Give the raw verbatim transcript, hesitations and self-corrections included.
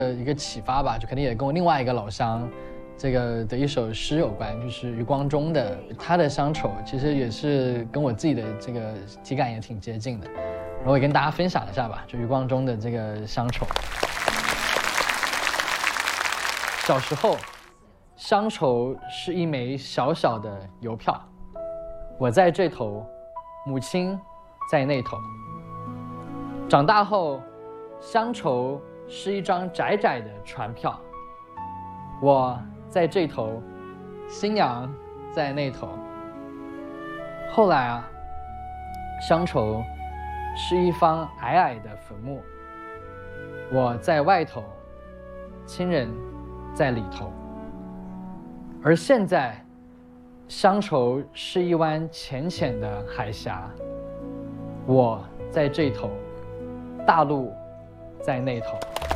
呃一个启发吧，就肯定也跟我另外一个老乡这个的一首诗有关，就是余光中的他的乡愁，其实也是跟我自己的这个体感也挺接近的，然后也跟大家分享一下吧，就余光中的这个乡愁。小时候，乡愁是一枚小小的邮票，我在这头，母亲在那头。长大后，乡愁是一张窄窄的船票，我在这头，新娘在那头。后来啊，乡愁是一方矮矮的坟墓，我在外头，亲人在里头。而现在，乡愁是一湾浅浅的海峡，我在这头，大陆在那头。